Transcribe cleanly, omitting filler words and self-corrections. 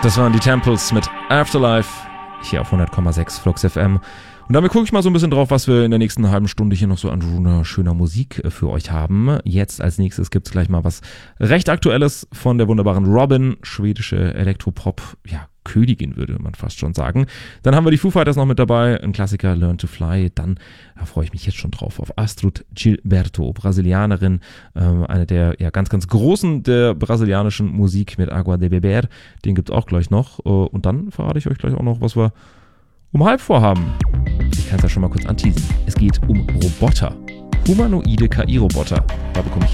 Das waren die Temples mit Afterlife, hier auf 100,6 Flux FM. Und damit gucke ich mal so ein bisschen drauf, was wir in der nächsten halben Stunde hier noch so an wunderschöner Musik für euch haben. Jetzt als nächstes gibt es gleich mal was recht Aktuelles von der wunderbaren Robin, schwedische Elektropop, ja, Königin würde man fast schon sagen. Dann haben wir die Foo Fighters noch mit dabei, ein Klassiker, Learn to Fly. Dann, da freue ich mich jetzt schon drauf, auf Astrud Gilberto, Brasilianerin, eine der ja, ganz, ganz großen der brasilianischen Musik mit Agua de Beber. Den gibt es auch gleich noch. Und dann verrate ich euch gleich auch noch, was wir um 3:30 vorhaben. Ich kann es ja schon mal kurz anteasen. Es geht um Roboter. Humanoide KI-Roboter. Da bekomme ich